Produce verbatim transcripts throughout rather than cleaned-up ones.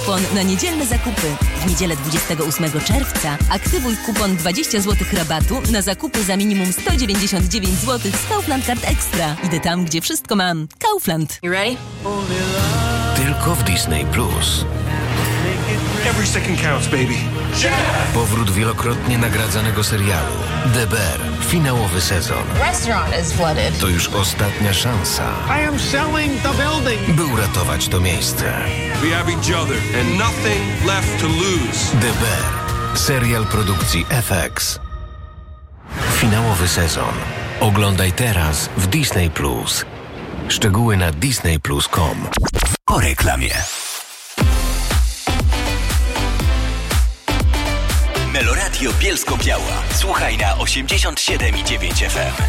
Kupon na niedzielne zakupy. W niedzielę dwudziestego ósmego czerwca aktywuj kupon dwadzieścia złotych rabatu na zakupy za minimum sto dziewięćdziesiąt dziewięć złotych z Kaufland Card Extra. Idę tam, gdzie wszystko mam. Kaufland. You ready? Tylko w Disney Plus. Every second counts, baby. Powrót wielokrotnie nagradzanego serialu The Bear. Finałowy sezon. Restaurant is flooded. To już ostatnia szansa, I am selling the building. by uratować to miejsce. We have each other and nothing left to lose. The Bear. Serial produkcji F X. Finałowy sezon. Oglądaj teraz w Disney Plus. Szczegóły na disney plus kropka com. Po reklamie. Meloradio Bielsko-Biała. Słuchaj na osiemdziesiąt siedem i dziewięć F M.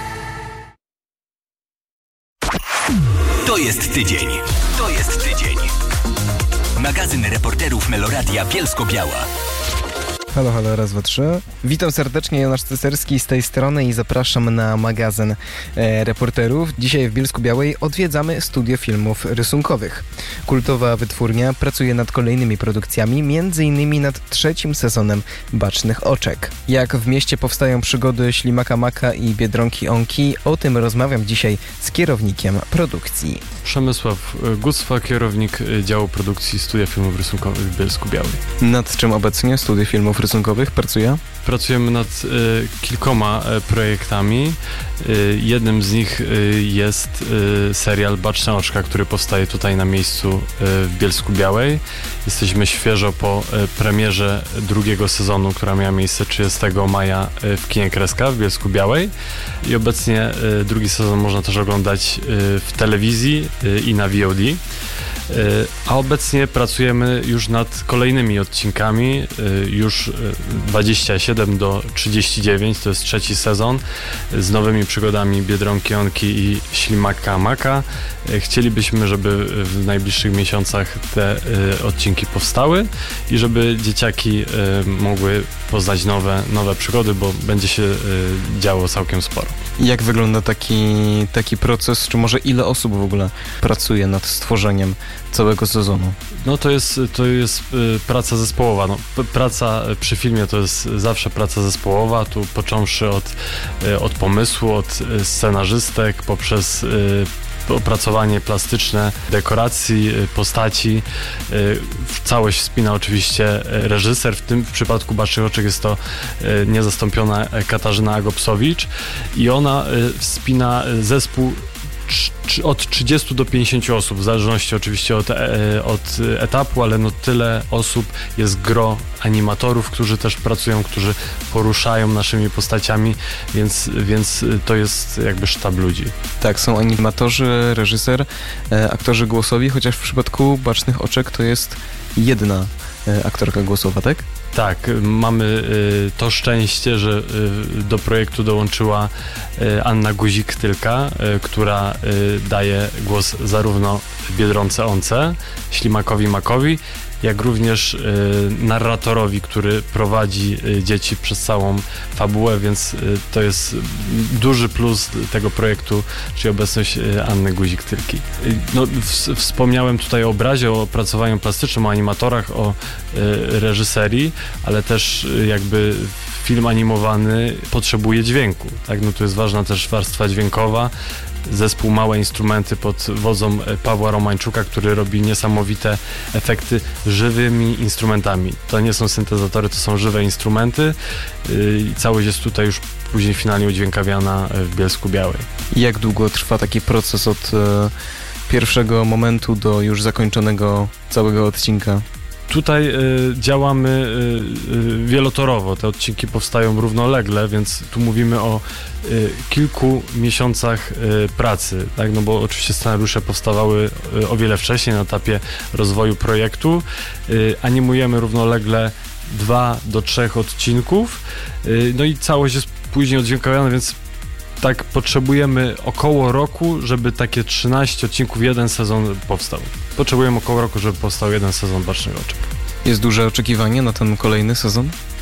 To jest tydzień. To jest tydzień. Magazyn reporterów Meloradia Bielsko-Biała. Halo, halo, raz, dwa, trzy. Witam serdecznie, Jonasz Ceserski z tej strony i zapraszam na magazyn e, reporterów. Dzisiaj w Bielsku-Białej odwiedzamy studio filmów rysunkowych. Kultowa wytwórnia pracuje nad kolejnymi produkcjami, między innymi nad trzecim sezonem Bacznych Oczek. Jak w mieście powstają przygody Ślimaka Maka i Biedronki Onki, o tym rozmawiam dzisiaj z kierownikiem produkcji. Przemysław Gucwa, kierownik działu produkcji Studia Filmów Rysunkowych w Bielsku-Białej. Nad czym obecnie studio filmów rysunkowych pracuje? Pracujemy nad y, kilkoma y, projektami. Y, jednym z nich y, jest y, serial Baczne Oczka, który powstaje tutaj na miejscu y, w Bielsku-Białej. Jesteśmy świeżo po y, premierze drugiego sezonu, która miała miejsce trzydziestego maja y, w kinie Kreska w Bielsku-Białej. I obecnie y, drugi sezon można też oglądać y, w telewizji y, i na V O D. A obecnie pracujemy już nad kolejnymi odcinkami, już dwadzieścia siedem do trzydziestu dziewięciu, to jest trzeci sezon, z nowymi przygodami Biedronki Onki i Ślimaka Maka. Chcielibyśmy, żeby w najbliższych miesiącach te odcinki powstały i żeby dzieciaki mogły poznać nowe, nowe przygody, bo będzie się działo całkiem sporo. Jak wygląda taki, taki proces, czy może ile osób w ogóle pracuje nad stworzeniem całego sezonu? No to jest, to jest y, praca zespołowa. No, p- praca przy filmie to jest zawsze praca zespołowa, tu począwszy od, y, od pomysłu, od y, scenarzystek, poprzez y, opracowanie plastyczne, dekoracji, postaci. W całość wspina oczywiście reżyser. W tym w przypadku Bacznych Oczek jest to niezastąpiona Katarzyna Agopsowicz i ona wspina zespół od trzydziestu do pięćdziesięciu osób, w zależności oczywiście od, od etapu, ale no tyle osób, jest gro animatorów, którzy też pracują, którzy poruszają naszymi postaciami, więc, więc to jest jakby sztab ludzi. Tak, są animatorzy, reżyser, e, aktorzy głosowi, chociaż w przypadku Bacznych Oczek to jest jedna e, aktorka głosowa, tak? Tak, mamy y, to szczęście, że y, do projektu dołączyła y, Anna Guzik-Tylka, y, która y, daje głos zarówno Biedronce Once, Ślimakowi Makowi, jak również y, narratorowi, który prowadzi y, dzieci przez całą fabułę, więc y, to jest duży plus tego projektu, czyli obecność y, Anny Guzik-Tylki. Y, no, w, wspomniałem tutaj o obrazie, o opracowaniu plastycznym, o animatorach, o y, reżyserii, ale też y, jakby film animowany potrzebuje dźwięku, tak? No tu jest ważna też warstwa dźwiękowa. Zespół Małe Instrumenty pod wodzą Pawła Romańczuka, który robi niesamowite efekty żywymi instrumentami. To nie są syntezatory, to są żywe instrumenty i całość jest tutaj już później finalnie udźwiękawiana w Bielsku-Białej. Jak długo trwa taki proces od e, pierwszego momentu do już zakończonego całego odcinka? Tutaj y, działamy y, y, wielotorowo, te odcinki powstają równolegle, więc tu mówimy o y, kilku miesiącach y, pracy, tak? No bo oczywiście scenariusze powstawały y, o wiele wcześniej na etapie rozwoju projektu. Y, animujemy równolegle dwa do trzech odcinków, y, no i całość jest później odźwiękowiona, więc tak potrzebujemy około roku, żeby takie trzynaście odcinków, jeden sezon powstał. Potrzebujemy około roku, żeby powstał jeden sezon Bacznych Oczek. Jest duże oczekiwanie na ten kolejny sezon?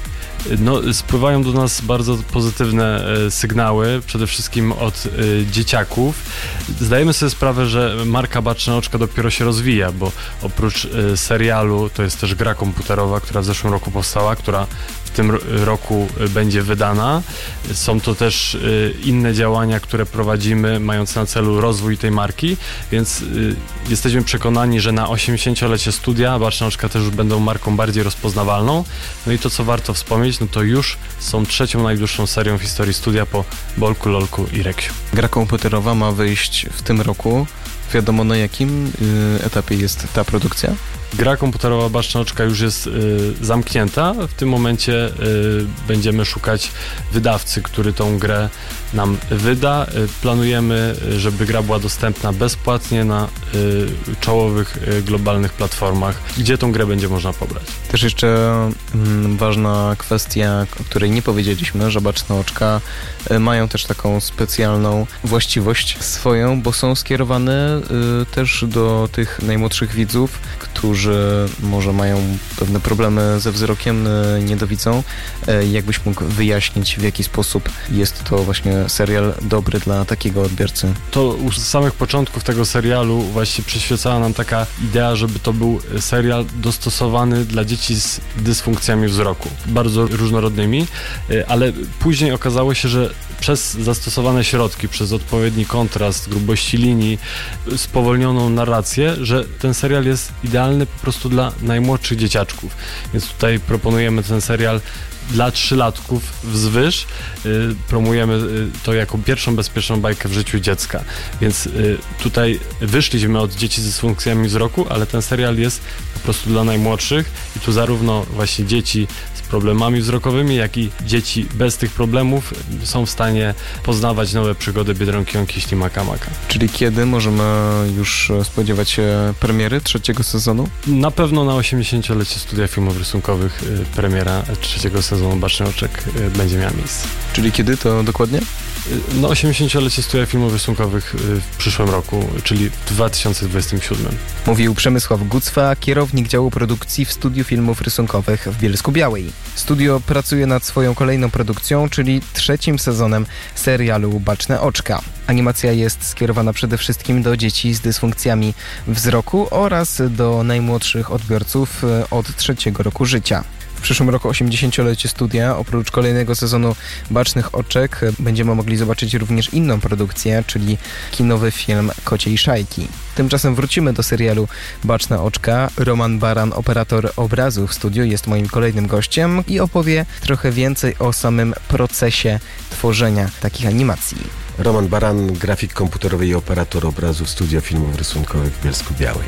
No, spływają do nas bardzo pozytywne e, sygnały, przede wszystkim od e, dzieciaków. Zdajemy sobie sprawę, że marka Baczne Oczka dopiero się rozwija, bo oprócz e, serialu to jest też gra komputerowa, która w zeszłym roku powstała, która w tym roku będzie wydana. Są to też y, inne działania, które prowadzimy, mając na celu rozwój tej marki, więc y, jesteśmy przekonani, że na osiemdziesięciolecie studia Baczne Oczka też już będą marką bardziej rozpoznawalną. No i to, co warto wspomnieć, no to już są trzecią najdłuższą serią w historii studia po Bolku, Lolku i Reksiu. Gra komputerowa ma wyjść w tym roku. Wiadomo, na jakim y, etapie jest ta produkcja? Gra komputerowa Baczne Oczka już jest y, zamknięta. W tym momencie y, będziemy szukać wydawcy, który tą grę nam wyda. Y, planujemy, żeby gra była dostępna bezpłatnie na y, czołowych y, globalnych platformach, gdzie tą grę będzie można pobrać. Też jeszcze mm, ważna kwestia, o której nie powiedzieliśmy, że Baczne Oczka y, mają też taką specjalną właściwość swoją, bo są skierowane y, też do tych najmłodszych widzów, którzy może mają pewne problemy ze wzrokiem, nie dowidzą. Jakbyś mógł wyjaśnić, w jaki sposób jest to właśnie serial dobry dla takiego odbiorcy? To u samych początków tego serialu właśnie przyświecała nam taka idea, żeby to był serial dostosowany dla dzieci z dysfunkcjami wzroku. Bardzo różnorodnymi, ale później okazało się, że przez zastosowane środki, przez odpowiedni kontrast, grubości linii, spowolnioną narrację, że ten serial jest idealny po prostu dla najmłodszych dzieciaczków. Więc tutaj proponujemy ten serial dla trzylatków wzwyż. Yy, promujemy yy, to jako pierwszą bezpieczną bajkę w życiu dziecka. Więc yy, tutaj wyszliśmy od dzieci z dysfunkcjami wzroku, ale ten serial jest po prostu dla najmłodszych i tu zarówno właśnie dzieci z problemami wzrokowymi, jak i dzieci bez tych problemów są w stanie poznawać nowe przygody Biedronki Jąki Ślimaka Maka. Czyli kiedy możemy już spodziewać się premiery trzeciego sezonu? Na pewno na osiemdziesięciolecie Studia Filmów Rysunkowych yy, premiera trzeciego sezonu Bacznych Oczek yy, będzie miała miejsce. Czyli kiedy to dokładnie? Yy, na osiemdziesięciolecie Studia Filmów Rysunkowych yy, w przyszłym roku, czyli w dwa tysiące dwudziestym siódmym. Mówił Przemysław Gucwa, kierownik działu produkcji w Studiu Filmów Rysunkowych w Bielsku-Białej. Studio pracuje nad swoją kolejną produkcją, czyli trzecim sezonem serialu Baczne Oczka. Animacja jest skierowana przede wszystkim do dzieci z dysfunkcjami wzroku oraz do najmłodszych odbiorców od trzeciego roku życia. W przyszłym roku osiemdziesięciolecie studia, oprócz kolejnego sezonu Bacznych Oczek, będziemy mogli zobaczyć również inną produkcję, czyli kinowy film Kociej Szajki. Tymczasem wrócimy do serialu Baczne Oczka. Roman Baran, operator obrazu w studiu, jest moim kolejnym gościem i opowie trochę więcej o samym procesie tworzenia takich animacji. Roman Baran, grafik komputerowy i operator obrazu w Studio Filmów Rysunkowych w Bielsku-Białej.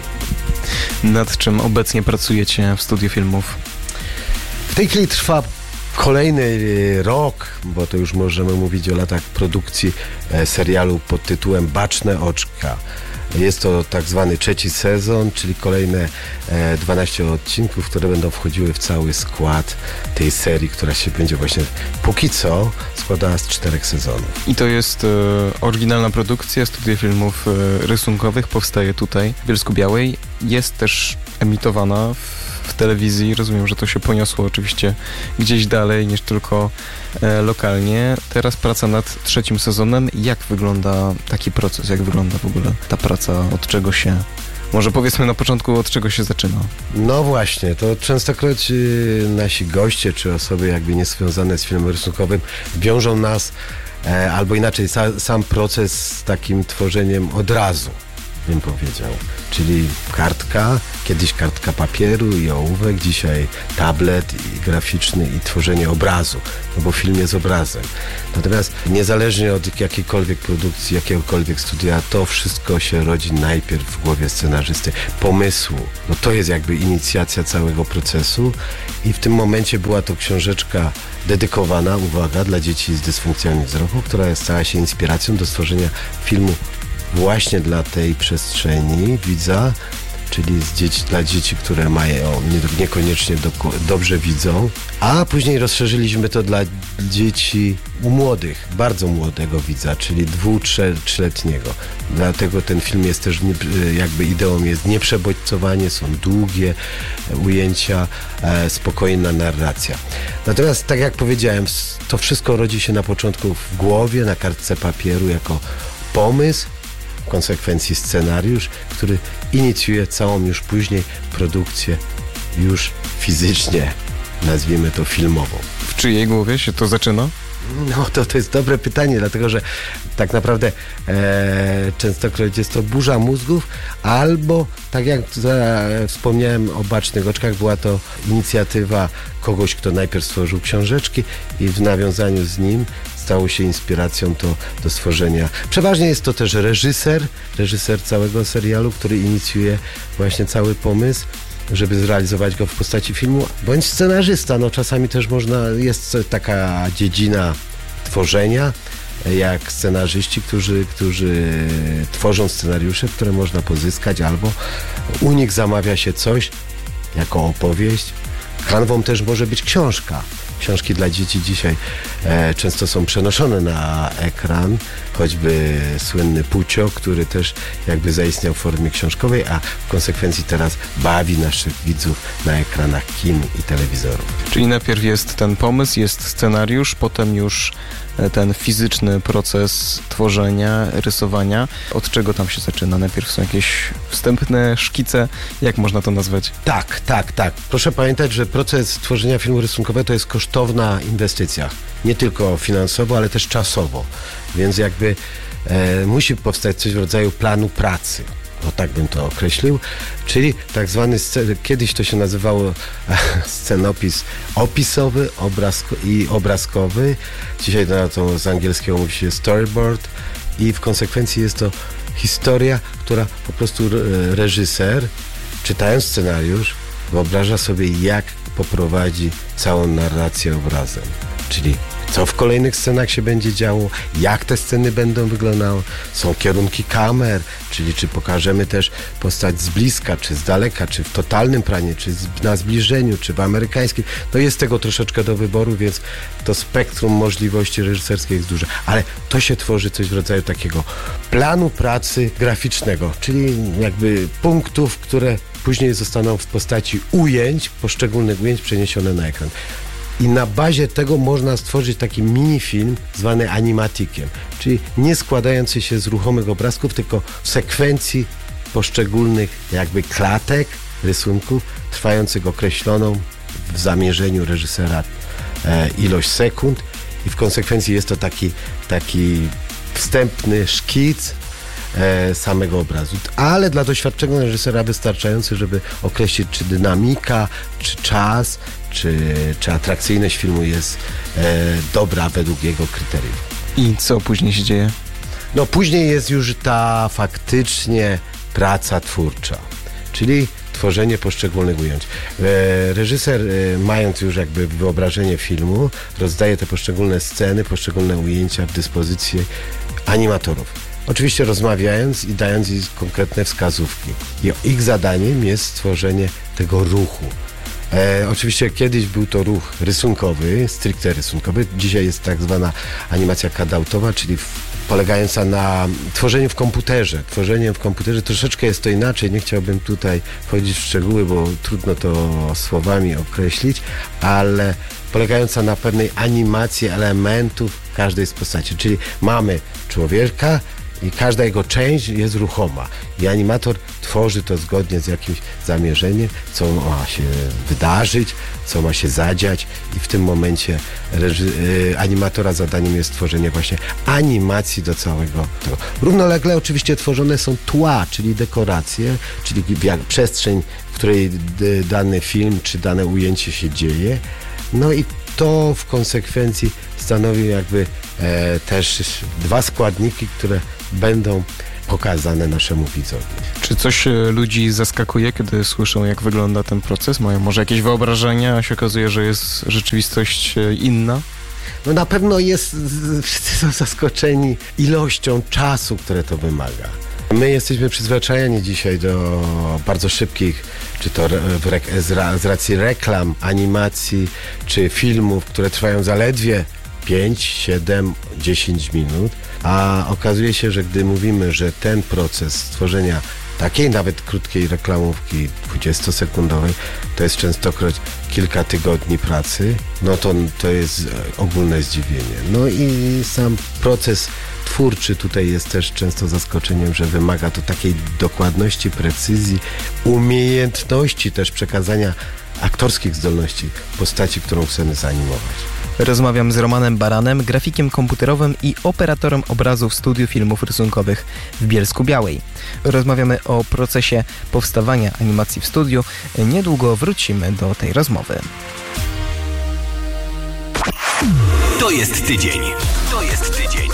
Nad czym obecnie pracujecie w Studiu Filmów? W tej chwili trwa kolejny rok, bo to już możemy mówić o latach produkcji serialu pod tytułem Baczne Oczka. Jest to tak zwany trzeci sezon, czyli kolejne dwanaście odcinków, które będą wchodziły w cały skład tej serii, która się będzie właśnie póki co składała z czterech sezonów. I to jest e, oryginalna produkcja Studia Filmów e, Rysunkowych, powstaje tutaj w Bielsku-Białej. Jest też emitowana w w telewizji. Rozumiem, że to się poniosło oczywiście gdzieś dalej niż tylko e, lokalnie. Teraz praca nad trzecim sezonem. Jak wygląda taki proces? Jak wygląda w ogóle ta praca? Od czego się... Może powiedzmy na początku, od czego się zaczyna? No właśnie, to częstokroć y, nasi goście, czy osoby jakby niezwiązane z filmem rysunkowym wiążą nas, e, albo inaczej, sa, sam proces z takim tworzeniem od razu, bym powiedział. Czyli kartka, kiedyś kartka papieru i ołówek, dzisiaj tablet i graficzny i tworzenie obrazu, no bo film jest obrazem. Natomiast niezależnie od jakiejkolwiek produkcji, jakiegokolwiek studia, to wszystko się rodzi najpierw w głowie scenarzysty, pomysłu. No to jest jakby inicjacja całego procesu i w tym momencie była to książeczka dedykowana, uwaga, dla dzieci z dysfunkcjami wzroku, która stała się inspiracją do stworzenia filmu właśnie dla tej przestrzeni widza, czyli z dzieci, dla dzieci, które mają nie, niekoniecznie do, dobrze widzą, a później rozszerzyliśmy to dla dzieci młodych, bardzo młodego widza, czyli dwu, trze, trzyletniego. Dlatego ten film jest też, jakby ideą jest nieprzebodźcowanie, są długie ujęcia, e, spokojna narracja. Natomiast tak jak powiedziałem, to wszystko rodzi się na początku w głowie, na kartce papieru jako pomysł, w konsekwencji scenariusz, który inicjuje całą już później produkcję już fizycznie, nazwijmy to filmową. W czyjej głowie się to zaczyna? No to, to jest dobre pytanie, dlatego że tak naprawdę e, częstokroć jest to burza mózgów, albo tak jak za, wspomniałem o Bacznych Oczkach, była to inicjatywa kogoś, kto najpierw stworzył książeczki i w nawiązaniu z nim stało się inspiracją to do stworzenia. Przeważnie jest to też reżyser, reżyser całego serialu, który inicjuje właśnie cały pomysł, żeby zrealizować go w postaci filmu, bądź scenarzysta. No czasami też można, jest taka dziedzina tworzenia, jak scenarzyści, którzy, którzy tworzą scenariusze, które można pozyskać, albo u nich zamawia się coś jako opowieść. Kanwą też może być książka. Książki dla dzieci dzisiaj e, często są przenoszone na ekran, choćby słynny Pucio, który też jakby zaistniał w formie książkowej, a w konsekwencji teraz bawi naszych widzów na ekranach kin i telewizorów. Czyli najpierw jest ten pomysł, jest scenariusz, potem już ten fizyczny proces tworzenia, rysowania. Od czego tam się zaczyna? Najpierw są jakieś wstępne szkice, jak można to nazwać? Tak, tak, tak. Proszę pamiętać, że proces tworzenia filmu rysunkowego to jest kosztowna inwestycja. Nie tylko finansowo, ale też czasowo. Więc jakby e, musi powstać coś w rodzaju planu pracy. O tak bym to określił, czyli tak zwany, scen- kiedyś to się nazywało scenopis opisowy obrazko- i obrazkowy. Dzisiaj na to z angielskiego mówi się storyboard i w konsekwencji jest to historia, która po prostu reżyser, czytając scenariusz, wyobraża sobie, jak poprowadzi całą narrację obrazem. Czyli co w kolejnych scenach się będzie działo, jak te sceny będą wyglądały. Są kierunki kamer, czyli czy pokażemy też postać z bliska, czy z daleka, czy w totalnym planie, czy na zbliżeniu, czy w amerykańskim. No jest tego troszeczkę do wyboru, więc to spektrum możliwości reżyserskich jest duże. Ale to się tworzy coś w rodzaju takiego planu pracy graficznego, czyli jakby punktów, które później zostaną w postaci ujęć, poszczególnych ujęć przeniesione na ekran. I na bazie tego można stworzyć taki minifilm zwany animatikiem, czyli nie składający się z ruchomych obrazków, tylko w sekwencji poszczególnych jakby klatek, rysunków, trwających określoną w zamierzeniu reżysera e, ilość sekund i w konsekwencji jest to taki, taki wstępny szkic e, samego obrazu. Ale dla doświadczonego reżysera wystarczający, żeby określić, czy dynamika, czy czas, Czy, czy atrakcyjność filmu jest e, dobra według jego kryteriów. I co później się dzieje? No później jest już ta faktycznie praca twórcza, czyli tworzenie poszczególnych ujęć. E, reżyser, e, mając już jakby wyobrażenie filmu, rozdaje te poszczególne sceny, poszczególne ujęcia w dyspozycji animatorów. Oczywiście rozmawiając i dając im konkretne wskazówki. I ich zadaniem jest stworzenie tego ruchu. E, oczywiście kiedyś był to ruch rysunkowy, stricte rysunkowy. Dzisiaj jest tak zwana animacja cutoutowa, czyli w, polegająca na tworzeniu w komputerze. Tworzeniem w komputerze troszeczkę jest to inaczej. Nie chciałbym tutaj wchodzić w szczegóły, bo trudno to słowami określić, ale polegająca na pewnej animacji elementów każdej z postaci. Czyli mamy człowieka, i każda jego część jest ruchoma. I animator tworzy to zgodnie z jakimś zamierzeniem, co ma się wydarzyć, co ma się zadziać i w tym momencie reży- y, animatora zadaniem jest tworzenie właśnie animacji do całego tego. Równolegle oczywiście tworzone są tła, czyli dekoracje, czyli jak przestrzeń, w której d- dany film czy dane ujęcie się dzieje. No i to w konsekwencji stanowi jakby e, też dwa składniki, które będą pokazane naszemu widzowi. Czy coś ludzi zaskakuje, kiedy słyszą, jak wygląda ten proces? Mają może jakieś wyobrażenia, a się okazuje, że jest rzeczywistość inna? No na pewno jest, wszyscy są zaskoczeni ilością czasu, które to wymaga. My jesteśmy przyzwyczajeni dzisiaj do bardzo szybkich, czy to w re- z, ra- z racji reklam, animacji, czy filmów, które trwają zaledwie pięć, siedem, dziesięć minut, a okazuje się, że gdy mówimy, że ten proces stworzenia takiej nawet krótkiej reklamówki dwudziestosekundowej to jest częstokroć kilka tygodni pracy, no to to jest ogólne zdziwienie. No i sam proces twórczy tutaj jest też często zaskoczeniem, że wymaga to takiej dokładności, precyzji, umiejętności też przekazania aktorskich zdolności postaci, którą chcemy zanimować. Rozmawiam z Romanem Baranem, grafikiem komputerowym i operatorem obrazu w studiu filmów rysunkowych w Bielsku-Białej. Rozmawiamy o procesie powstawania animacji w studiu. Niedługo wrócimy do tej rozmowy. To jest tydzień. To jest tydzień.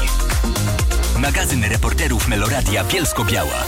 Magazyn reporterów Meloradia Bielsko-Biała.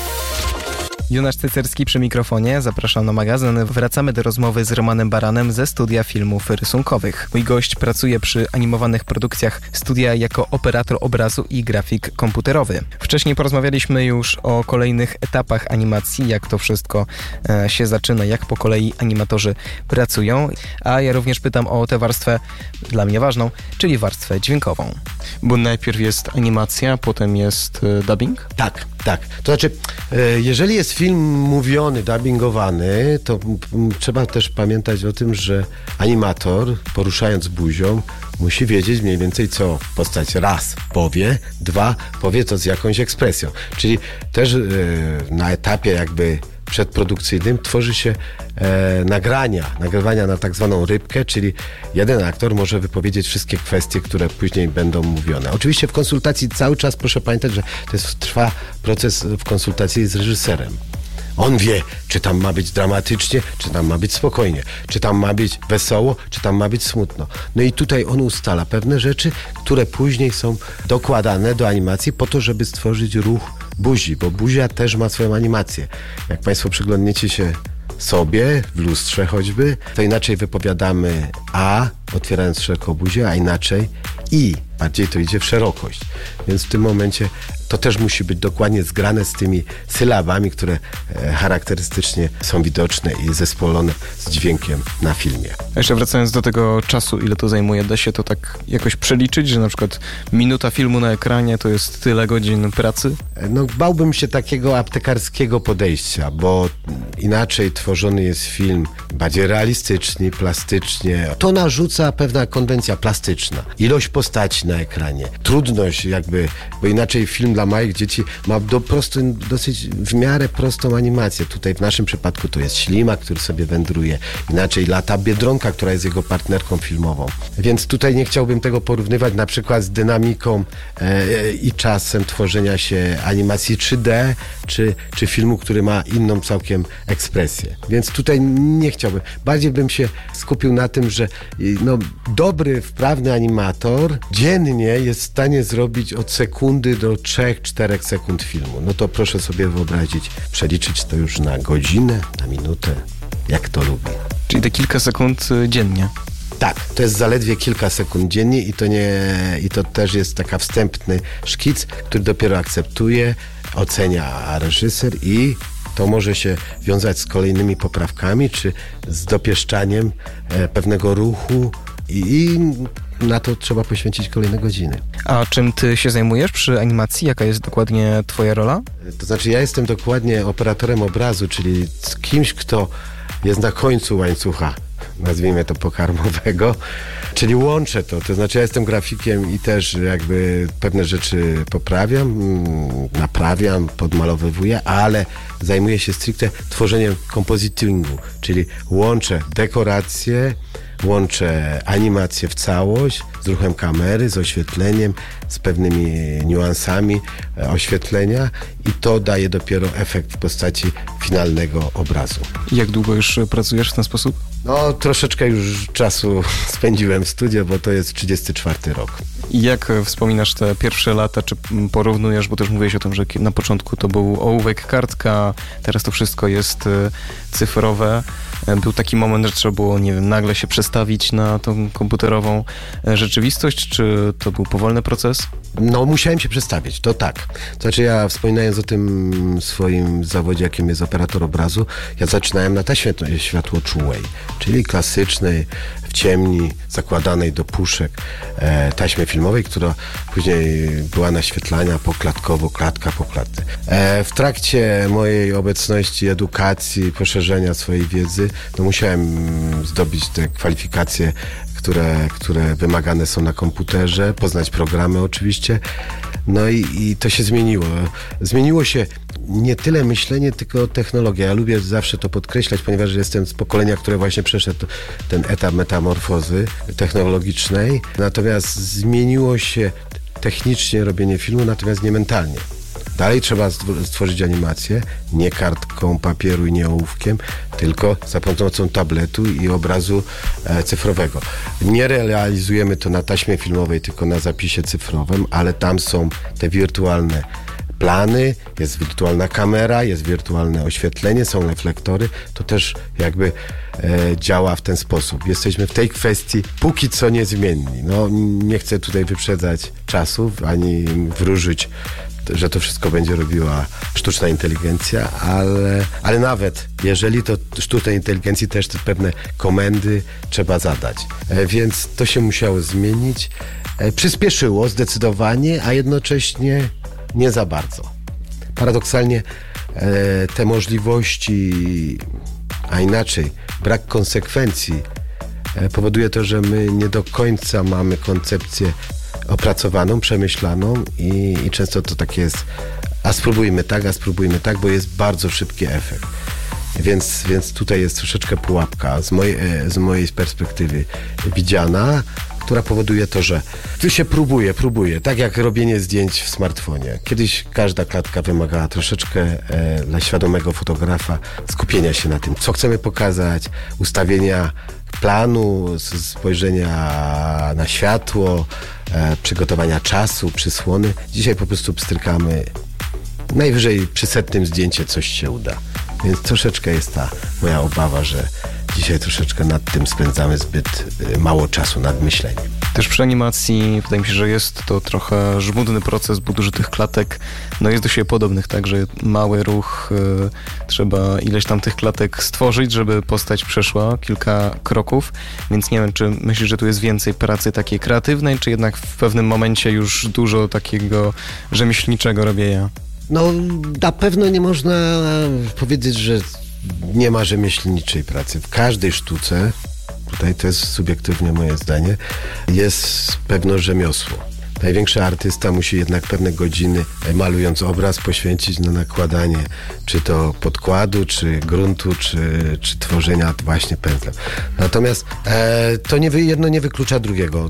Jonasz Cycerski przy mikrofonie. Zapraszam na magazyn. Wracamy do rozmowy z Romanem Baranem ze studia filmów rysunkowych. Mój gość pracuje przy animowanych produkcjach studia jako operator obrazu i grafik komputerowy. Wcześniej porozmawialiśmy już o kolejnych etapach animacji, jak to wszystko e, się zaczyna, jak po kolei animatorzy pracują. A ja również pytam o tę warstwę dla mnie ważną, czyli warstwę dźwiękową. Bo najpierw jest animacja, potem jest e, dubbing? Tak, tak. To znaczy, e, jeżeli jest film mówiony, dubbingowany, to m, trzeba też pamiętać o tym, że animator, poruszając buzią, musi wiedzieć mniej więcej, co postać raz powie, dwa powie to z jakąś ekspresją. Czyli też e, na etapie jakby przedprodukcyjnym tworzy się e, nagrania, nagrywania na tak zwaną rybkę, czyli jeden aktor może wypowiedzieć wszystkie kwestie, które później będą mówione. Oczywiście w konsultacji cały czas proszę pamiętać, że to jest, trwa proces w konsultacji z reżyserem. On wie, czy tam ma być dramatycznie, czy tam ma być spokojnie, czy tam ma być wesoło, czy tam ma być smutno. No i tutaj on ustala pewne rzeczy, które później są dokładane do animacji po to, żeby stworzyć ruch buzi, bo buzia też ma swoją animację. Jak Państwo przyglądniecie się sobie w lustrze choćby, to inaczej wypowiadamy A, otwierając szeroko buzię, a inaczej I. Bardziej to idzie w szerokość. Więc w tym momencie to też musi być dokładnie zgrane z tymi sylabami, które e, charakterystycznie są widoczne i zespolone z dźwiękiem na filmie. A jeszcze wracając do tego czasu, ile to zajmuje, da się to tak jakoś przeliczyć, że na przykład minuta filmu na ekranie to jest tyle godzin pracy? No bałbym się takiego aptekarskiego podejścia, bo inaczej tworzony jest film bardziej realistycznie, plastycznie. To narzuca pewna konwencja plastyczna. Ilość postaci na ekranie. Trudność jakby, bo inaczej film dla małych dzieci ma do prostu, dosyć w miarę prostą animację. Tutaj w naszym przypadku to jest ślimak, który sobie wędruje. Inaczej lata Biedronka, która jest jego partnerką filmową. Więc tutaj nie chciałbym tego porównywać na przykład z dynamiką e, i czasem tworzenia się animacji trzy D, czy, czy filmu, który ma inną całkiem ekspresję. Więc tutaj nie chciałbym. Bardziej bym się skupił na tym, że no, dobry, wprawny animator dziennie jest w stanie zrobić od sekundy do trzech, czterech sekund filmu. No to proszę sobie wyobrazić, przeliczyć to już na godzinę, na minutę, jak to lubi. Czyli te kilka sekund dziennie. Tak, to jest zaledwie kilka sekund dziennie i to nie, i to też jest taka wstępny szkic, który dopiero akceptuje, ocenia reżyser i to może się wiązać z kolejnymi poprawkami, czy z dopieszczaniem e, pewnego ruchu i, i na to trzeba poświęcić kolejne godziny. A czym ty się zajmujesz przy animacji? Jaka jest dokładnie twoja rola? To znaczy ja jestem dokładnie operatorem obrazu, czyli kimś, kto jest na końcu łańcucha, nazwijmy to pokarmowego, czyli łączę to, to znaczy ja jestem grafikiem i też jakby pewne rzeczy poprawiam, naprawiam, podmalowywuję, ale zajmuję się stricte tworzeniem compositingu, czyli łączę dekoracje, łączę animację w całość z ruchem kamery, z oświetleniem, z pewnymi niuansami oświetlenia i to daje dopiero efekt w postaci finalnego obrazu. Jak długo już pracujesz w ten sposób? No, troszeczkę już czasu spędziłem w studio, bo to jest trzydziesty czwarty rok. I jak wspominasz te pierwsze lata, czy porównujesz, bo też mówiłeś o tym, że na początku to był ołówek, kartka, teraz to wszystko jest cyfrowe. Był taki moment, że trzeba było, nie wiem, nagle się przestawić na tą komputerową rzeczywistość, czy to był powolny proces? No, musiałem się przestawić, to tak. To znaczy ja, wspominając o tym swoim zawodzie, jakim jest operator obrazu, ja zaczynałem na taśmie światłoczułej, czyli klasycznej, w ciemni, zakładanej do puszek e, taśmy filmowej, która później była naświetlania poklatkowo, klatka po klatce. E, w trakcie mojej obecności, edukacji, poszerzenia swojej wiedzy, no musiałem zdobyć te kwalifikacje, które, które wymagane są na komputerze, poznać programy oczywiście. No i, i to się zmieniło. Zmieniło się nie tyle myślenie, tylko technologia. Ja lubię zawsze to podkreślać, ponieważ jestem z pokolenia, które właśnie przeszedł ten etap metamorfozy technologicznej. Natomiast zmieniło się technicznie robienie filmu, natomiast nie mentalnie. Dalej trzeba stworzyć animację, nie kartką papieru i nie ołówkiem, tylko za pomocą tabletu i obrazu e, cyfrowego. Nie realizujemy to na taśmie filmowej, tylko na zapisie cyfrowym, ale tam są te wirtualne plany, jest wirtualna kamera, jest wirtualne oświetlenie, są reflektory. To też jakby e, działa w ten sposób. Jesteśmy w tej kwestii póki co niezmienni. No, nie chcę tutaj wyprzedzać czasów, ani wróżyć, że to wszystko będzie robiła sztuczna inteligencja, ale, ale nawet jeżeli to sztucznej inteligencji też te pewne komendy trzeba zadać. E, więc to się musiało zmienić. E, przyspieszyło zdecydowanie, a jednocześnie nie za bardzo. Paradoksalnie e, te możliwości, a inaczej brak konsekwencji e, powoduje to, że my nie do końca mamy koncepcję opracowaną, przemyślaną i, i często to tak jest, a spróbujmy tak, a spróbujmy tak, bo jest bardzo szybki efekt. Więc, więc tutaj jest troszeczkę pułapka z mojej, z mojej perspektywy widziana, która powoduje to, że tu się próbuje, próbuje, tak jak robienie zdjęć w smartfonie. Kiedyś każda klatka wymagała troszeczkę e, dla świadomego fotografa skupienia się na tym, co chcemy pokazać, ustawienia planu, spojrzenia na światło, e, przygotowania czasu, przysłony. Dzisiaj po prostu pstrykamy. Najwyżej przy setnym zdjęcie coś się uda. Więc troszeczkę jest ta moja obawa, że dzisiaj troszeczkę nad tym spędzamy zbyt mało czasu, nad myśleniem. Też przy animacji wydaje mi się, że jest to trochę żmudny proces, bo dużo tych klatek no jest do siebie podobnych, tak, że mały ruch y, trzeba ileś tam tych klatek stworzyć, żeby postać przeszła kilka kroków, więc nie wiem, czy myślisz, że tu jest więcej pracy takiej kreatywnej, czy jednak w pewnym momencie już dużo takiego rzemieślniczego robienia? No, na pewno nie można powiedzieć, że nie ma rzemieślniczej pracy. W każdej sztuce, tutaj to jest subiektywnie moje zdanie, jest pewne rzemiosło. Największy artysta musi jednak pewne godziny, malując obraz, poświęcić na nakładanie czy to podkładu, czy gruntu, czy, czy tworzenia właśnie pędzlem. Natomiast e, to nie, jedno nie wyklucza drugiego.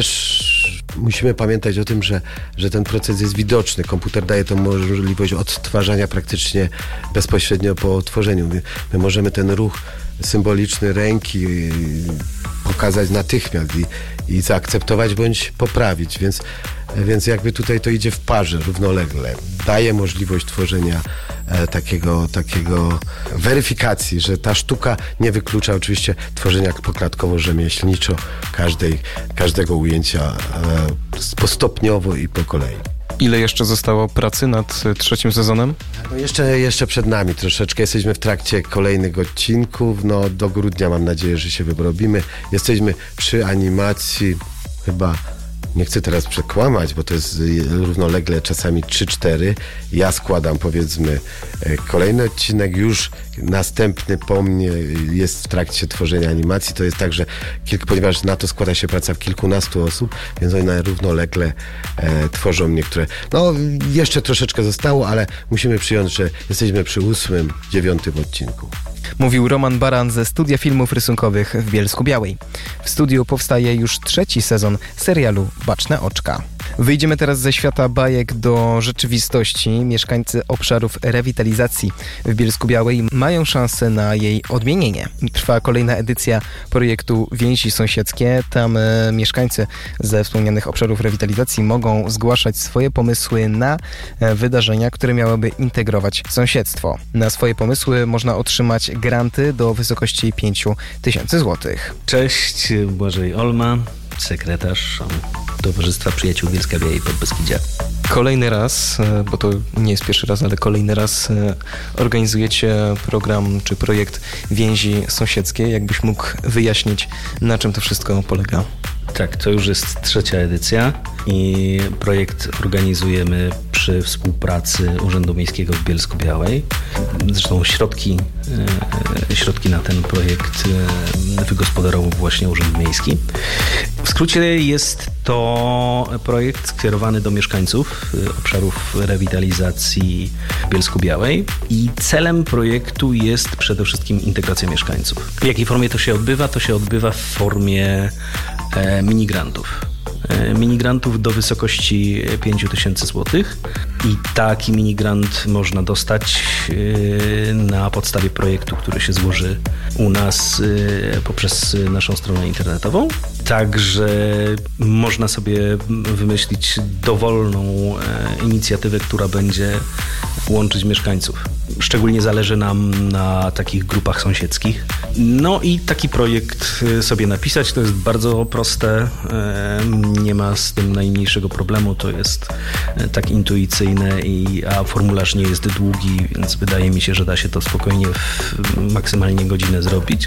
Też musimy pamiętać o tym, że, że ten proces jest widoczny. Komputer daje tą możliwość odtwarzania praktycznie bezpośrednio po tworzeniu. My, my możemy ten ruch symboliczny ręki pokazać natychmiast i, i zaakceptować bądź poprawić, więc, więc jakby tutaj to idzie w parze równolegle. Daje możliwość tworzenia e, takiego, takiego weryfikacji, że ta sztuka nie wyklucza oczywiście tworzenia poklatkowo-rzemieślniczo każdej, każdego ujęcia e, postopniowo i po kolei. Ile jeszcze zostało pracy nad trzecim sezonem? No jeszcze, jeszcze przed nami troszeczkę. Jesteśmy w trakcie kolejnych odcinków. No do grudnia mam nadzieję, że się wyrobimy. Jesteśmy przy animacji chyba, nie chcę teraz przekłamać, bo to jest równolegle czasami trzy cztery. Ja składam powiedzmy kolejny odcinek, już następny po mnie jest w trakcie tworzenia animacji. To jest tak, że kilk, ponieważ na to składa się praca kilkunastu osób, więc one równolegle e, tworzą niektóre. No jeszcze troszeczkę zostało, ale musimy przyjąć, że jesteśmy przy ósmym, dziewiątym odcinku. Mówił Roman Baran ze Studia Filmów Rysunkowych w Bielsku-Białej. W studiu powstaje już trzeci sezon serialu Baczne Oczka. Wyjdziemy teraz ze świata bajek do rzeczywistości. Mieszkańcy obszarów rewitalizacji w Bielsku-Białej mają szansę na jej odmienienie. Trwa kolejna edycja projektu Więzi Sąsiedzkie. Tam e, mieszkańcy ze wspomnianych obszarów rewitalizacji mogą zgłaszać swoje pomysły na e, wydarzenia, które miałyby integrować sąsiedztwo. Na swoje pomysły można otrzymać granty do wysokości pięć tysięcy złotych. Cześć, Błażej Olma, sekretarz Towarzystwa Przyjaciół Bielska-Białej Podbeskidzia. Kolejny raz, bo to nie jest pierwszy raz, ale kolejny raz organizujecie program czy projekt Więzi Sąsiedzkie. Jakbyś mógł wyjaśnić, na czym to wszystko polega? Tak, to już jest trzecia edycja i projekt organizujemy przy współpracy Urzędu Miejskiego w Bielsku-Białej. Zresztą środki, środki na ten projekt wygospodarował właśnie Urząd Miejski. W skrócie jest to projekt skierowany do mieszkańców obszarów rewitalizacji Bielsku-Białej i celem projektu jest przede wszystkim integracja mieszkańców. W jakiej formie to się odbywa? To się odbywa w formie minigrantów. Minigrantów do wysokości pięć tysięcy złotych i taki minigrant można dostać na podstawie projektu, który się złoży u nas poprzez naszą stronę internetową. Także można sobie wymyślić dowolną inicjatywę, która będzie łączyć mieszkańców. Szczególnie zależy nam na takich grupach sąsiedzkich. No i taki projekt sobie napisać, to jest bardzo proste, nie ma z tym najmniejszego problemu, to jest tak intuicyjne, i, a formularz nie jest długi, więc wydaje mi się, że da się to spokojnie w maksymalnie godzinę zrobić.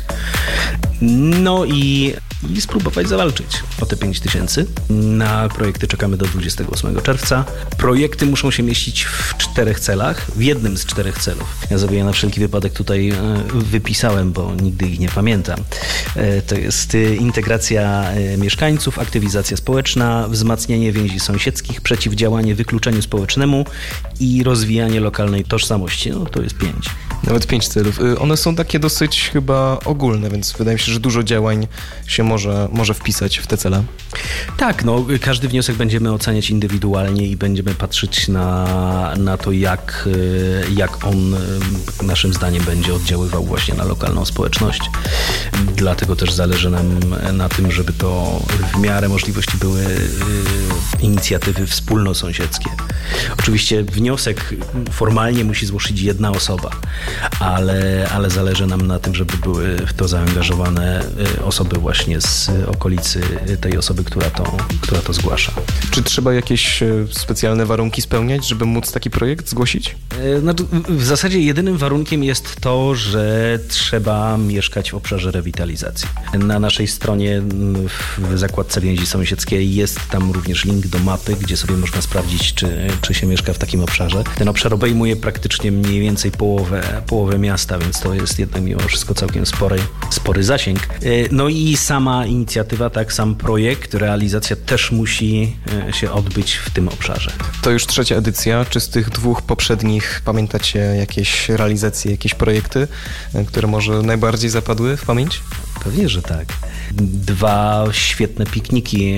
No i, i spróbować zawalczyć o te pięć tysięcy. Na projekty czekamy do dwudziestego ósmego czerwca. Projekty muszą się mieścić w czterech celach, w jednym z czterech celów. Ja sobie je na wszelki wypadek tutaj wypisałem, bo nigdy ich nie pamiętam. To jest integracja mieszkańców, aktywizacja społeczna, wzmacnianie więzi sąsiedzkich, przeciwdziałanie wykluczeniu społecznemu i rozwijanie lokalnej tożsamości. No to jest pięć. Nawet pięć celów. One są takie dosyć chyba ogólne, więc wydaje mi się, że dużo działań się może, może wpisać w te cele. Tak, no każdy wniosek będziemy oceniać indywidualnie i będziemy patrzeć na, na to, jak, jak on naszym zdaniem będzie oddziaływał właśnie na lokalną społeczność. Dlatego też zależy nam na tym, żeby to w miarę możliwości były inicjatywy wspólnosąsiedzkie. Oczywiście wniosek formalnie musi złożyć jedna osoba, ale, ale zależy nam na tym, żeby były w to zaangażowane osoby właśnie z okolicy tej osoby, która to, która to zgłasza. Czy trzeba jakieś specjalne warunki spełniać, żeby móc taki projekt zgłosić? Znaczy, w zasadzie jedynym warunkiem jest to, że trzeba mieszkać w obszarze rewitalizacji. Na naszej stronie w zakładce Więzi Sąsiedzkie jest tam również link do mapy, gdzie sobie można sprawdzić, czy, czy się mieszka w takim obszarze. Ten obszar obejmuje praktycznie mniej więcej połowę, połowę miasta, więc to jest jednak mimo wszystko całkiem spory, spory zasięg. No i sama inicjatywa, tak, sam projekt, realizacja też musi się odbyć w tym obszarze. To już trzecia edycja. Czy z tych dwóch poprzednich pamiętacie jakieś realizacje, jakieś projekty, które może najbardziej zapadły w pamięć? Pewnie, że tak. Dwa świetne pikniki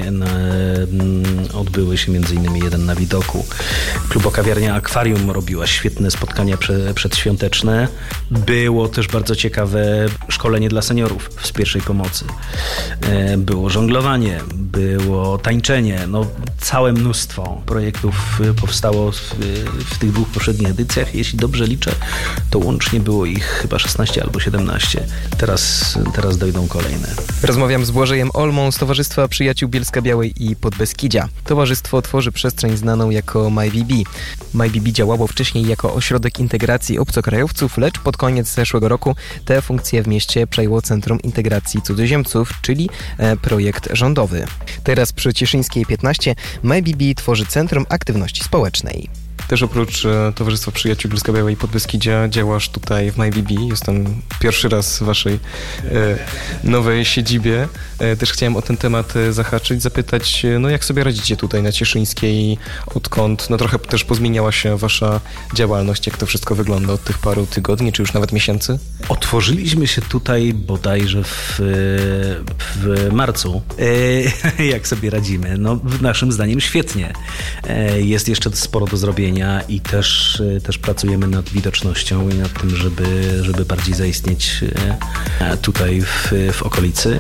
odbyły się, między innymi jeden na Widoku. Klubokawiarnia Akwarium robiła świetne spotkania prze, przedświąteczne. Było też bardzo ciekawe szkolenie dla seniorów z pierwszej pomocy. Było żonglowanie, było tańczenie. No, całe mnóstwo projektów powstało w, w tych dwóch poprzednich edycjach. Jeśli dobrze liczę, to łącznie było ich chyba szesnaście albo siedemnaście. Teraz, teraz dojdą kolejne. Rozmawiam z Błażejem Olmą z Towarzystwa Przyjaciół Bielska-Białej i Podbeskidzia. Towarzystwo tworzy przestrzeń znaną jako MyBB. MyBB działało wcześniej jako ośrodek integracji obcokrajowców, lecz pod koniec zeszłego roku te funkcje w mieście przejęło Centrum Integracji Cudzoziemców, czyli e, projekt rządowy. Teraz przy Cieszyńskiej piętnaście MyBB tworzy Centrum Aktywności Społecznej. Też oprócz e, Towarzystwa Przyjaciół Bielska-Białej i Podbeskidzia działasz tutaj w MyBB. Jestem pierwszy raz w waszej e, nowej siedzibie. E, też chciałem o ten temat e, zahaczyć, zapytać, e, no jak sobie radzicie tutaj na Cieszyńskiej, odkąd, no trochę też pozmieniała się wasza działalność, jak to wszystko wygląda od tych paru tygodni, czy już nawet miesięcy? Otworzyliśmy się tutaj bodajże w, w marcu. Jak sobie radzimy? No, naszym zdaniem świetnie. Jest jeszcze sporo do zrobienia i też, też pracujemy nad widocznością i nad tym, żeby, żeby bardziej zaistnieć tutaj w, w okolicy.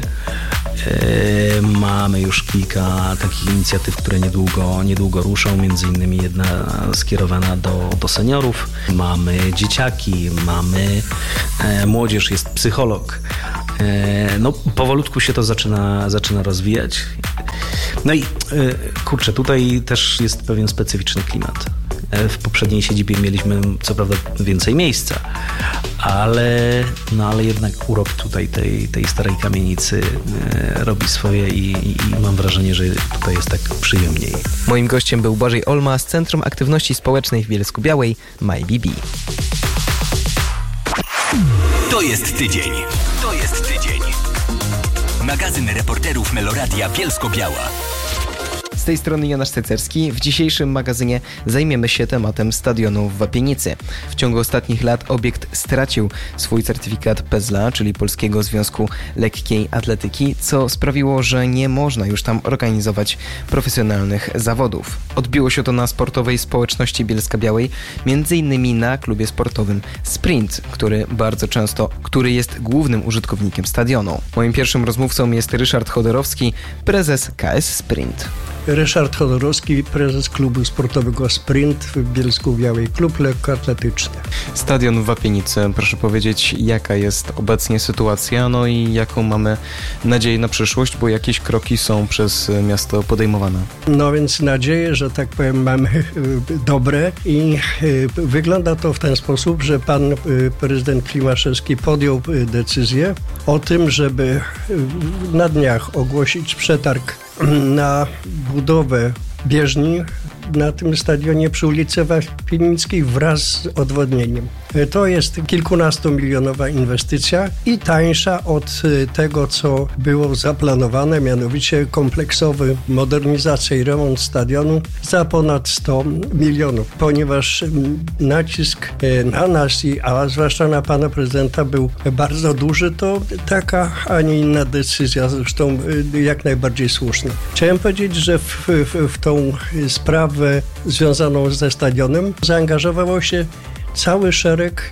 Mamy już kilka takich inicjatyw, które niedługo, niedługo ruszą, między innymi jedna skierowana do, do seniorów. Mamy dzieciaki, mamy e, młodzież, jest psycholog. E, no powolutku się to zaczyna, zaczyna rozwijać. No i e, kurczę, tutaj też jest pewien specyficzny klimat. W poprzedniej siedzibie mieliśmy co prawda więcej miejsca, ale, no ale jednak urok tutaj tej, tej starej kamienicy e, robi swoje i, i, i mam wrażenie, że tutaj jest tak przyjemniej. Moim gościem był Błażej Olma z Centrum Aktywności Społecznej w Bielsku-Białej MyBB. To jest tydzień. To jest tydzień. Magazyn reporterów Meloradia Bielsko-Biała. Z tej strony Jonasz Cecerski. W dzisiejszym magazynie zajmiemy się tematem stadionu w Wapienicy. W ciągu ostatnich lat obiekt stracił swój certyfikat P E Z L A, czyli Polskiego Związku Lekkiej Atletyki, co sprawiło, że nie można już tam organizować profesjonalnych zawodów. Odbiło się to na sportowej społeczności Bielska-Białej, między innymi na klubie sportowym Sprint, który bardzo często, który jest głównym użytkownikiem stadionu. Moim pierwszym rozmówcą jest Ryszard Chodorowski, prezes K S Sprint. Ryszard Chodorowski, prezes klubu sportowego Sprint w Bielsku-Białej, klub lekkoatletyczny. Stadion w Wapienicy, proszę powiedzieć, jaka jest obecnie sytuacja, no i jaką mamy nadzieję na przyszłość, bo jakieś kroki są przez miasto podejmowane. No więc nadzieję, że tak powiem, mamy dobre i wygląda to w ten sposób, że pan prezydent Klimaszewski podjął decyzję o tym, żeby na dniach ogłosić przetarg na budowę bieżni na tym stadionie przy ulicy Wapienickiej wraz z odwodnieniem. To jest kilkunastomilionowa inwestycja i tańsza od tego, co było zaplanowane, mianowicie kompleksowy modernizacja i remont stadionu za ponad sto milionów, ponieważ nacisk na nas, a zwłaszcza na pana prezydenta, był bardzo duży, to taka, a nie inna decyzja, zresztą jak najbardziej słuszna. Chciałem powiedzieć, że w, w, w tą sprawę związaną ze stadionem zaangażowało się cały szereg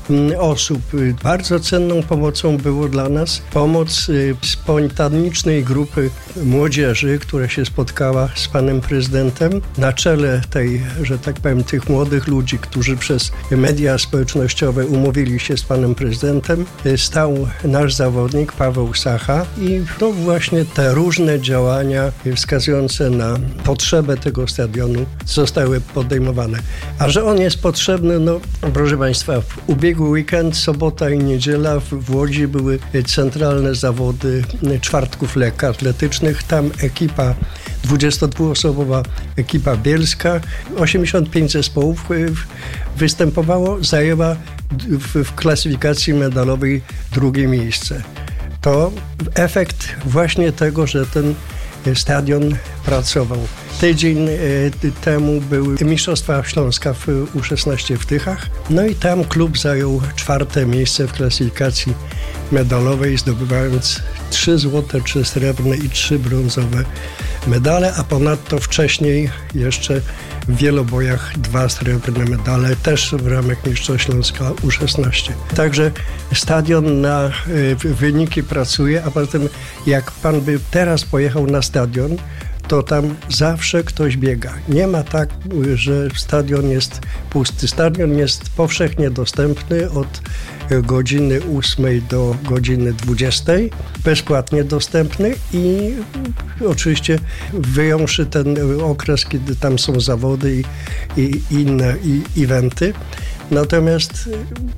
osób. Bardzo cenną pomocą było dla nas pomoc spontanicznej grupy młodzieży, która się spotkała z panem prezydentem. Na czele tej, że tak powiem, tych młodych ludzi, którzy przez media społecznościowe umówili się z panem prezydentem, stał nasz zawodnik Paweł Sacha i no właśnie te różne działania wskazujące na potrzebę tego stadionu zostały podejmowane. A że on jest potrzebny, no proszę państwa, w ubiegłym weekend, sobota i niedziela w, w Łodzi były centralne zawody czwartków lekkoatletycznych. Tam ekipa, dwudziestodwuosobowa ekipa bielska, osiemdziesiąt pięć zespołów występowało, zajęła w, w klasyfikacji medalowej drugie miejsce. To efekt właśnie tego, że ten stadion pracował. Tydzień temu były Mistrzostwa Śląska w U szesnaście w Tychach. No i tam klub zajął czwarte miejsce w klasyfikacji medalowej, zdobywając trzy złote, trzy srebrne i trzy brązowe medale, a ponadto wcześniej jeszcze w wielobojach dwa srebrne medale, też w ramach Mistrzostw Śląska U szesnaście. Także stadion na wyniki pracuje, a poza tym jak pan by teraz pojechał na stadion, to tam zawsze ktoś biega. Nie ma tak, że stadion jest pusty. Stadion jest powszechnie dostępny od godziny ósmej do godziny dwudziestej, bezpłatnie dostępny i oczywiście wyjąwszy ten okres, kiedy tam są zawody i, i inne i eventy. Natomiast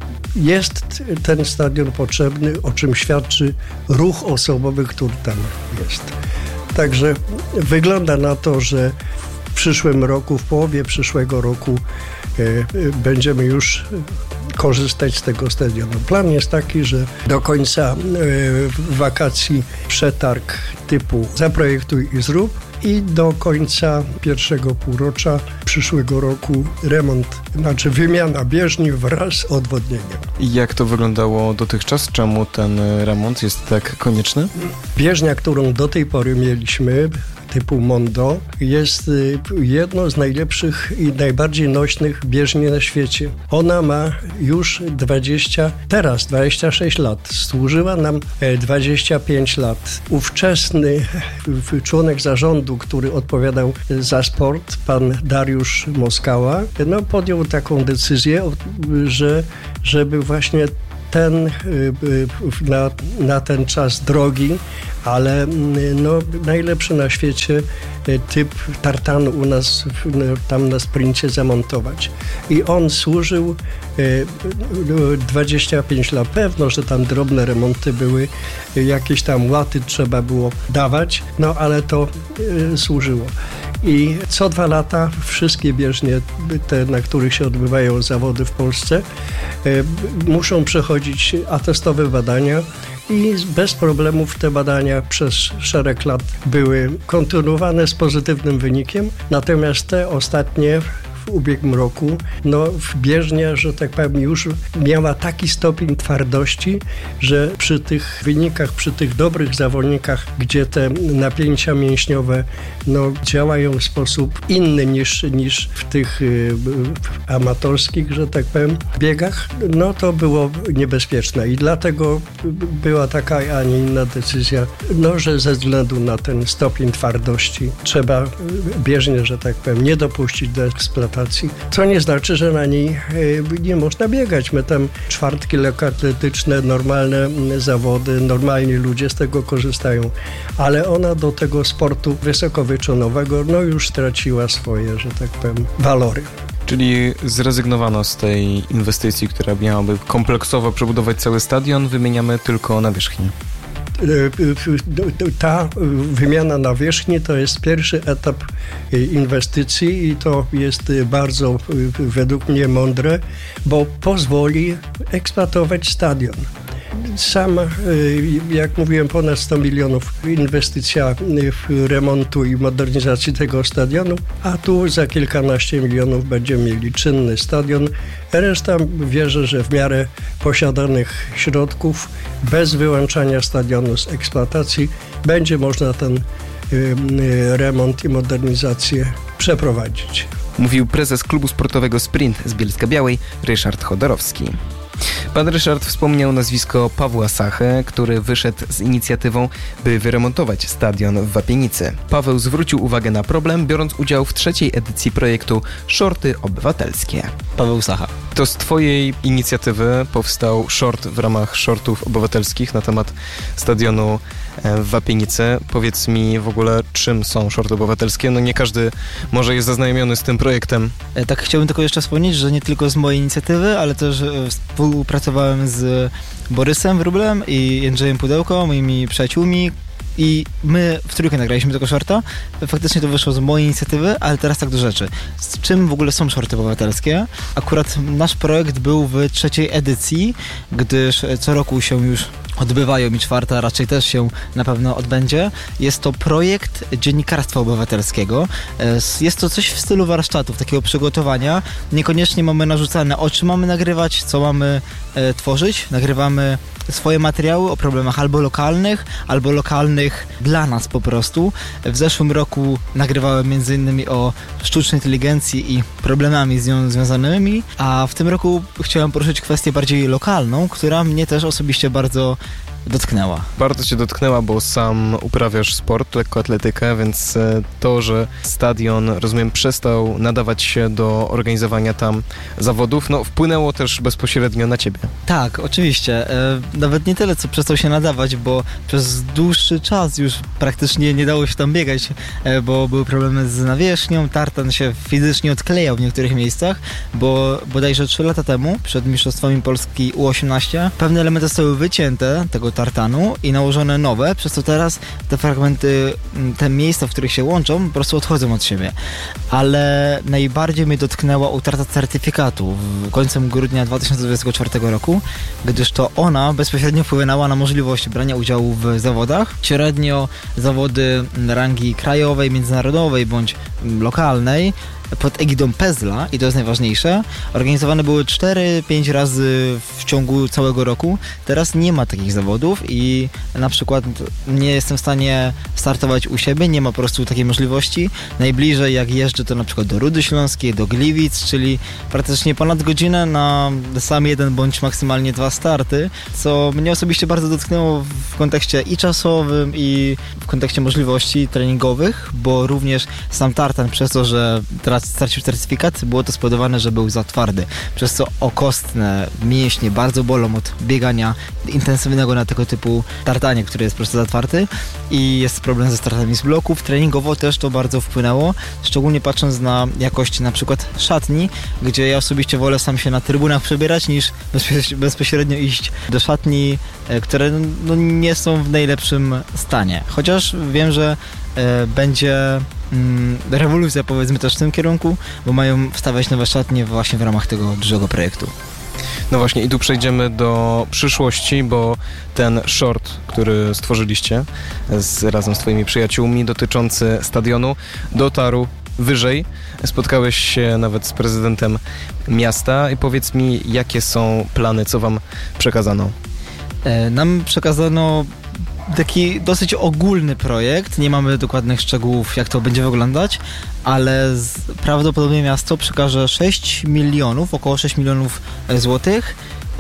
jest ten stadion potrzebny, o czym świadczy ruch osobowy, który tam jest. Także wygląda na to, że w przyszłym roku, w połowie przyszłego roku e, będziemy już korzystać z tego stadionu. Plan jest taki, że do końca e, wakacji przetarg typu zaprojektuj i zrób i do końca pierwszego półrocza przyszłego roku remont, znaczy wymiana bieżni wraz z odwodnieniem. I jak to wyglądało dotychczas? Czemu ten remont jest tak konieczny? Bieżnia, którą do tej pory mieliśmy, typu Mondo, jest jedną z najlepszych i najbardziej nośnych bieżni na świecie. Ona ma już dwadzieścia, teraz dwadzieścia sześć lat. Służyła nam dwadzieścia pięć lat. Ówczesny członek zarządu, który odpowiadał za sport, pan Dariusz Moskała, no, podjął taką decyzję, że żeby właśnie ten, na, na ten czas drogi, ale no, najlepszy na świecie typ tartanu u nas tam na sprincie zamontować. I on służył dwadzieścia pięć lat. Pewno, że tam drobne remonty były, jakieś tam łaty trzeba było dawać, no ale to służyło. I co dwa lata wszystkie bieżnie, te, na których się odbywają zawody w Polsce, muszą przechodzić atestowe badania i bez problemów te badania przez szereg lat były kontynuowane z pozytywnym wynikiem, natomiast te ostatnie w ubiegłym roku, no bieżnia, że tak powiem, już miała taki stopień twardości, że przy tych wynikach, przy tych dobrych zawodnikach, gdzie te napięcia mięśniowe no, działają w sposób inny niż, niż w tych y, amatorskich, że tak powiem, biegach, no to było niebezpieczne i dlatego była taka, a nie inna decyzja, no, że ze względu na ten stopień twardości trzeba bieżnię, że tak powiem, nie dopuścić do eksploatacji. Co nie znaczy, że na niej nie można biegać. My tam czwartki lekkoatletyczne, normalne zawody, normalni ludzie z tego korzystają. Ale ona do tego sportu wysokowyczynowego no już straciła swoje, że tak powiem, walory. Czyli zrezygnowano z tej inwestycji, która miałaby kompleksowo przebudować cały stadion, wymieniamy tylko nawierzchnię. Ta wymiana nawierzchni to jest pierwszy etap inwestycji i to jest bardzo według mnie mądre, bo pozwoli eksploatować stadion. Sam, jak mówiłem, ponad sto milionów inwestycja w remontu i modernizacji tego stadionu, a tu za kilkanaście milionów będziemy mieli czynny stadion. Reszta wierzę, że w miarę posiadanych środków, bez wyłączania stadionu z eksploatacji, będzie można ten remont i modernizację przeprowadzić. Mówił prezes klubu sportowego Sprint z Bielska-Białej, Ryszard Chodorowski. Pan Ryszard wspomniał nazwisko Pawła Sachy, który wyszedł z inicjatywą, by wyremontować stadion w Wapienicy. Paweł zwrócił uwagę na problem, biorąc udział w trzeciej edycji projektu Shorty Obywatelskie. Paweł Sacha. To z twojej inicjatywy powstał short w ramach shortów obywatelskich na temat stadionu w Wapienicy. Powiedz mi w ogóle, czym są shorty obywatelskie? No nie każdy może jest zaznajomiony z tym projektem. Tak, chciałbym tylko jeszcze wspomnieć, że nie tylko z mojej inicjatywy, ale też współpracowałem z Borysem Wróblem i Jędrzejem Pudełko, moimi przyjaciółmi, i my w trójkę nagraliśmy tego shorta. Faktycznie to wyszło z mojej inicjatywy, ale teraz tak do rzeczy. Z czym w ogóle są shorty obywatelskie? Akurat nasz projekt był w trzeciej edycji, gdyż co roku się już odbywają i czwarta raczej też się na pewno odbędzie. Jest to projekt dziennikarstwa obywatelskiego. Jest to coś w stylu warsztatów, takiego przygotowania. Niekoniecznie mamy narzucane, o czym mamy nagrywać, co mamy e, tworzyć. Nagrywamy swoje materiały o problemach albo lokalnych, albo lokalnych dla nas po prostu. W zeszłym roku nagrywałem między innymi o sztucznej inteligencji i problemami z nią związanymi, a w tym roku chciałem poruszyć kwestię bardziej lokalną, która mnie też osobiście bardzo dotknęła. Bardzo cię dotknęła, bo sam uprawiasz sport, lekkoatletykę, więc to, że stadion, rozumiem, przestał nadawać się do organizowania tam zawodów, no wpłynęło też bezpośrednio na ciebie. Tak, oczywiście. E, nawet nie tyle, co przestał się nadawać, bo przez dłuższy czas już praktycznie nie dało się tam biegać, e, bo były problemy z nawierzchnią, tartan się fizycznie odklejał w niektórych miejscach, bo bodajże trzy lata temu, przed Mistrzostwami Polski U osiemnaście, pewne elementy zostały wycięte tego tartanu i nałożone nowe, przez co teraz te fragmenty, te miejsca, w których się łączą, po prostu odchodzą od siebie. Ale najbardziej mnie dotknęła utrata certyfikatu w końcem grudnia dwa tysiące dwudziestego czwartego roku, gdyż to ona bezpośrednio wpłynęła na możliwość brania udziału w zawodach. Średnio zawody rangi krajowej, międzynarodowej bądź lokalnej pod egidą Pezla, i to jest najważniejsze, organizowane były cztery pięć razy w ciągu całego roku. Teraz nie ma takich zawodów i na przykład nie jestem w stanie startować u siebie, nie ma po prostu takiej możliwości. Najbliżej jak jeżdżę to na przykład do Rudy Śląskiej, do Gliwic, czyli praktycznie ponad godzinę na sam jeden bądź maksymalnie dwa starty, co mnie osobiście bardzo dotknęło w kontekście i czasowym, i w kontekście możliwości treningowych, bo również sam tartan przez to, że teraz stracił certyfikat, było to spowodowane, że był za twardy, przez co okostne mięśnie bardzo bolą od biegania intensywnego na tego typu tartanie, który jest po prostu za twardy, i jest problem ze stratami z bloków. Treningowo też to bardzo wpłynęło, szczególnie patrząc na jakość na przykład szatni, gdzie ja osobiście wolę sam się na trybunach przebierać, niż bezpośrednio iść do szatni, które no, nie są w najlepszym stanie. Chociaż wiem, że e, będzie mm, rewolucja, powiedzmy, też w tym kierunku, bo mają wstawiać nowe szatnie właśnie w ramach tego dużego projektu. No właśnie, i tu przejdziemy do przyszłości, bo ten short, który stworzyliście z, razem z twoimi przyjaciółmi, dotyczący stadionu, dotarł wyżej. Spotkałeś się nawet z prezydentem miasta i powiedz mi, jakie są plany, co wam przekazano? E, nam przekazano taki dosyć ogólny projekt, nie mamy dokładnych szczegółów, jak to będzie wyglądać, ale z, prawdopodobnie miasto przekaże sześć milionów, około sześć milionów złotych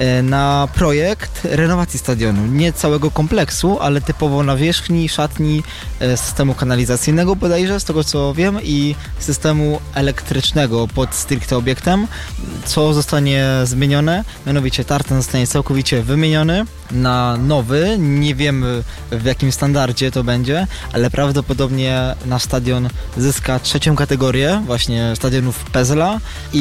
na projekt renowacji stadionu. Nie całego kompleksu, ale typowo nawierzchni, szatni, systemu kanalizacyjnego bodajże, z tego co wiem, i systemu elektrycznego pod stricte obiektem, co zostanie zmienione. Mianowicie tartan zostanie całkowicie wymieniony na nowy. Nie wiemy, w jakim standardzie to będzie, ale prawdopodobnie nasz stadion zyska trzecią kategorię właśnie stadionów Pezla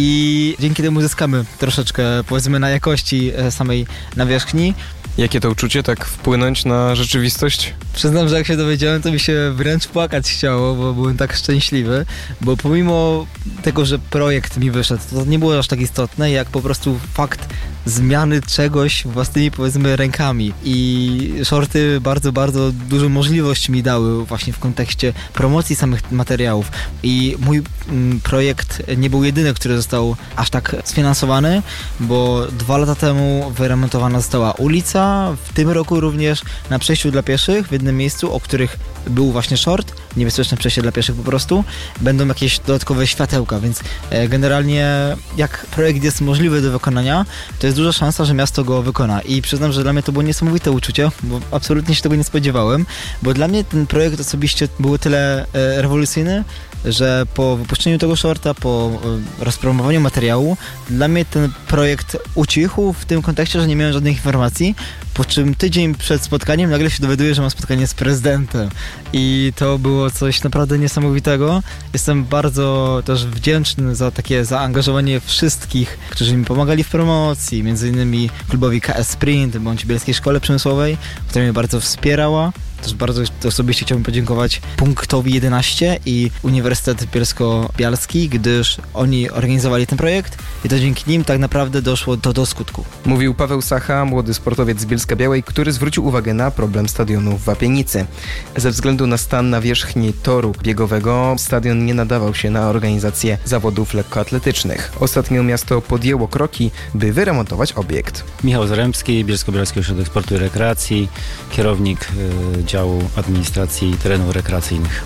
i dzięki temu zyskamy troszeczkę, powiedzmy, na jakości samej nawierzchni. Jakie to uczucie, tak wpłynąć na rzeczywistość? Przyznam, że jak się dowiedziałem, to mi się wręcz płakać chciało, bo byłem tak szczęśliwy, bo pomimo tego, że projekt mi wyszedł, to nie było aż tak istotne, jak po prostu fakt zmiany czegoś własnymi, powiedzmy, rękami. I shorty bardzo, bardzo dużą możliwość mi dały właśnie w kontekście promocji samych materiałów. I mój mm, projekt nie był jedyny, który został aż tak sfinansowany, bo dwa lata temu wyremontowana została ulica, w tym roku również na przejściu dla pieszych w jednym miejscu, o których był właśnie short, niebezpieczne przejście dla pieszych po prostu, będą jakieś dodatkowe światełka, więc e, generalnie jak projekt jest możliwy do wykonania, to jest duża szansa, że miasto go wykona. I przyznam, że dla mnie to było niesamowite uczucie, bo absolutnie się tego nie spodziewałem, bo dla mnie ten projekt osobiście był tyle e, rewolucyjny, że po wypuszczeniu tego shorta, po e, rozpromowaniu materiału, dla mnie ten projekt ucichł w tym kontekście, że nie miałem żadnych informacji, po czym tydzień przed spotkaniem nagle się dowiaduję, że mam spotkanie z prezydentem. I to było coś naprawdę niesamowitego. Jestem bardzo też wdzięczny za takie zaangażowanie wszystkich, którzy mi pomagali w promocji, między innymi klubowi K S Sprint bądź Bielskiej Szkole Przemysłowej, która mnie bardzo wspierała. Też bardzo osobiście chciałbym podziękować Punktowi jedenaście i Uniwersytet Bielsko-Bialski, gdyż oni organizowali ten projekt i to dzięki nim tak naprawdę doszło do, do skutku. Mówił Paweł Sacha, młody sportowiec z Bielska-Białej, który zwrócił uwagę na problem stadionu w Wapienicy. Ze względu na stan nawierzchni toru biegowego stadion nie nadawał się na organizację zawodów lekkoatletycznych. Ostatnio miasto podjęło kroki, by wyremontować obiekt. Michał Zarębski, Bielsko-Bialski Ośrodek Sportu i Rekreacji, kierownik y, działu administracji terenów rekreacyjnych.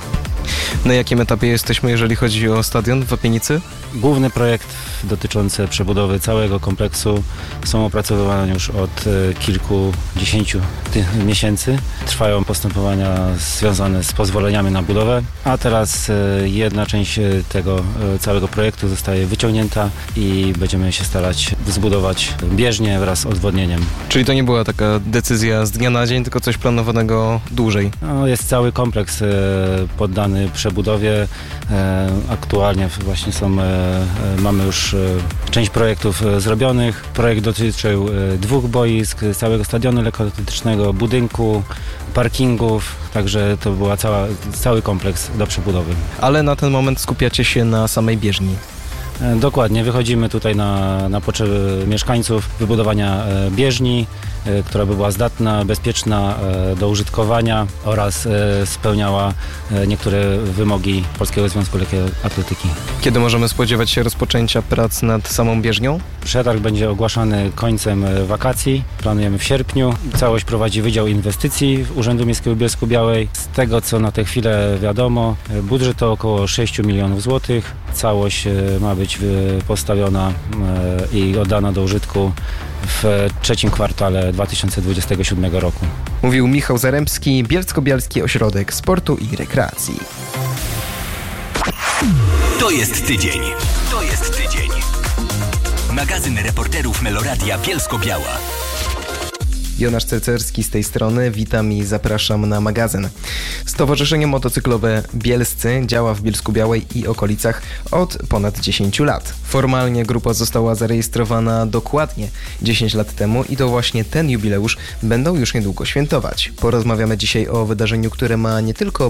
Na jakim etapie jesteśmy, jeżeli chodzi o stadion w Wapienicy? Główny projekt dotyczący przebudowy całego kompleksu są opracowywane już od kilkudziesięciu miesięcy. Trwają postępowania związane z pozwoleniami na budowę, a teraz jedna część tego całego projektu zostaje wyciągnięta i będziemy się starać zbudować bieżnię wraz z odwodnieniem. Czyli to nie była taka decyzja z dnia na dzień, tylko coś planowanego dłużej? No, jest cały kompleks poddany przebudowie. Aktualnie właśnie są, mamy już część projektów zrobionych. Projekt dotyczył dwóch boisk, całego stadionu lekkoatletycznego, budynku, parkingów, także to był cały kompleks do przebudowy. Ale na ten moment skupiacie się na samej bieżni. Dokładnie, wychodzimy tutaj na, na potrzeby mieszkańców wybudowania bieżni, która by była zdatna, bezpieczna do użytkowania oraz spełniała niektóre wymogi Polskiego Związku Lekkiej Atletyki. Kiedy możemy spodziewać się rozpoczęcia prac nad samą bieżnią? Przetarg będzie ogłaszany końcem wakacji, planujemy w sierpniu. Całość prowadzi Wydział Inwestycji Urzędu Miejskiego w Bielsku-Białej. Z tego, co na tę chwilę wiadomo, budżet to około sześć milionów złotych. Całość ma być postawiona i oddana do użytku w trzecim kwartale dwa tysiące dwudziestego siódmego roku. Mówił Michał Zaremski, Bielsko-Bialski Ośrodek Sportu i Rekreacji. To jest tydzień. To jest tydzień. Magazyn reporterów Meloradia Bielsko-Biała. Jonasz Cecerski z tej strony, witam i zapraszam na magazyn. Stowarzyszenie Motocyklowe Bielscy działa w Bielsku-Białej i okolicach od ponad dziesięciu lat. Formalnie grupa została zarejestrowana dokładnie dziesięć lat temu i to właśnie ten jubileusz będą już niedługo świętować. Porozmawiamy dzisiaj o wydarzeniu, które ma nie tylko